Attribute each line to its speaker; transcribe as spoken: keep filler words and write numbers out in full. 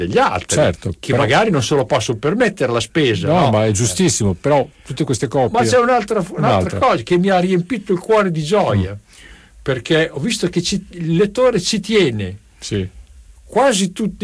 Speaker 1: degli altri,
Speaker 2: certo,
Speaker 1: che
Speaker 2: però,
Speaker 1: magari non se lo possono permettere la spesa.
Speaker 2: No,
Speaker 1: no?
Speaker 2: ma è giustissimo, però tutte queste coppie.
Speaker 1: Ma c'è un'altra, un'altra,
Speaker 2: un'altra.
Speaker 1: cosa che mi ha riempito il cuore di gioia,
Speaker 2: Mm.
Speaker 1: perché ho visto che ci, il lettore ci tiene.
Speaker 2: Sì.
Speaker 1: Quasi tutti